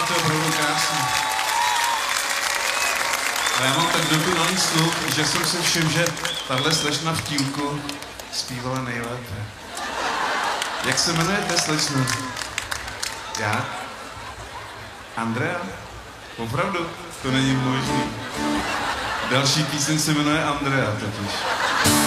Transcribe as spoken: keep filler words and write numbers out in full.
to je opravdu krásný. Ale já mám tak dokonalý sluch, že jsem si všiml, že tahle slečna v tílku zpívala nejlépe. Jak se jmenujete, slečno? Já? Andrea? Opravdu? To není možný. Další píseň se jmenuje Andrea totiž.